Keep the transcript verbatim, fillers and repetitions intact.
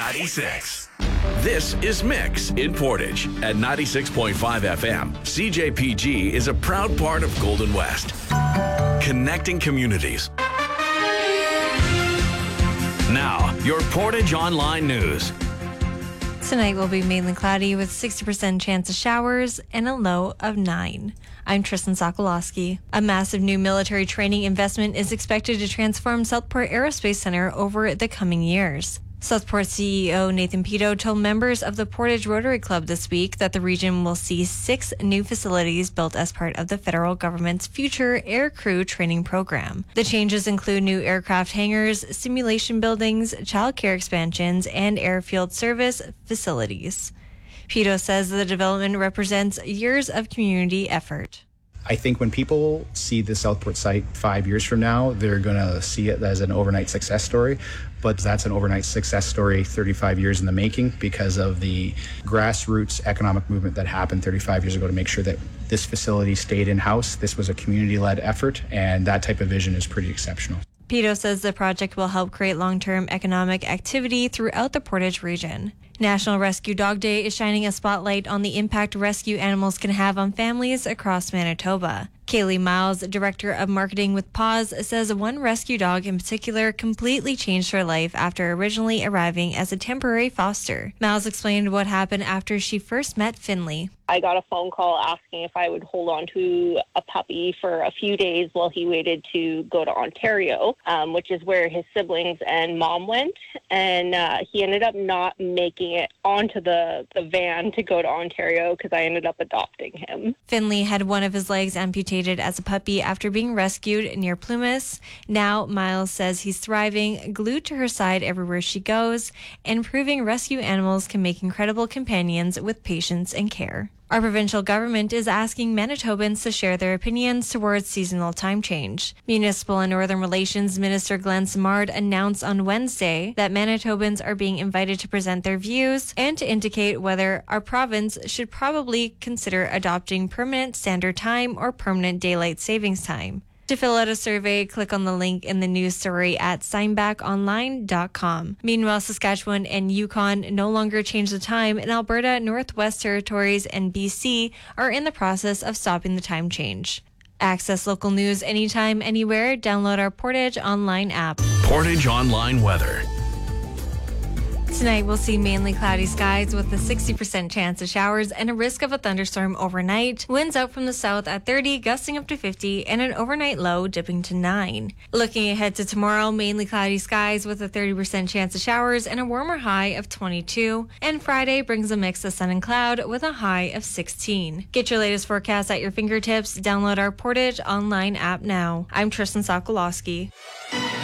ninety-six. This is Mix in Portage at ninety-six point five F M. C J P G is a proud part of Golden West, connecting communities. Now, your Portage Online News. Tonight will be mainly cloudy with sixty percent chance of showers and a low of nine. I'm Tristan Sokolowski. A massive new military training investment is expected to transform Southport Aerospace Center over the coming years. Southport C E O Nathan Pito told members of the Portage Rotary Club this week that the region will see six new facilities built as part of the federal government's future aircrew training program. The changes include new aircraft hangars, simulation buildings, childcare expansions, and airfield service facilities. Pito says the development represents years of community effort. I think when people see the Southport site five years from now, they're going to see it as an overnight success story. But that's an overnight success story thirty-five years in the making because of the grassroots economic movement that happened thirty-five years ago to make sure that this facility stayed in-house. This was a community-led effort, and that type of vision is pretty exceptional. Pito says the project will help create long-term economic activity throughout the Portage region. National Rescue Dog Day is shining a spotlight on the impact rescue animals can have on families across Manitoba. Kaylee Miles, Director of Marketing with Paws, says one rescue dog in particular completely changed her life after originally arriving as a temporary foster. Miles explained what happened after she first met Finley. I got a phone call asking if I would hold on to a puppy for a few days while he waited to go to Ontario, um, which is where his siblings and mom went. And uh, he ended up not making it onto the, the van to go to Ontario because I ended up adopting him. Finley had one of his legs amputated as a puppy after being rescued near Plumas. Now, Miles says he's thriving, glued to her side everywhere she goes, and proving rescue animals can make incredible companions with patience and care. Our provincial government is asking Manitobans to share their opinions towards seasonal time change. Municipal and Northern Relations Minister Glenn Simard announced on Wednesday that Manitobans are being invited to present their views and to indicate whether our province should probably consider adopting permanent standard time or permanent daylight savings time. To fill out a survey, click on the link in the news story at steinbach online dot com. Meanwhile, Saskatchewan and Yukon no longer change the time, and Alberta, Northwest Territories, and B C are in the process of stopping the time change. Access local news anytime, anywhere. Download our Portage Online app. Portage Online weather. Tonight, we'll see mainly cloudy skies with a sixty percent chance of showers and a risk of a thunderstorm overnight. Winds out from the south at thirty, gusting up to fifty, and an overnight low dipping to nine. Looking ahead to tomorrow, mainly cloudy skies with a thirty percent chance of showers and a warmer high of twenty-two. And Friday brings a mix of sun and cloud with a high of sixteen. Get your latest forecast at your fingertips. Download our Portage Online app now. I'm Tristan Sokolowski.